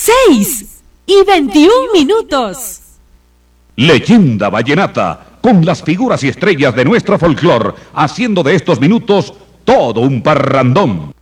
6:21. Leyenda Vallenata, con las figuras y estrellas de nuestro folclor, haciendo de estos minutos todo un parrandón.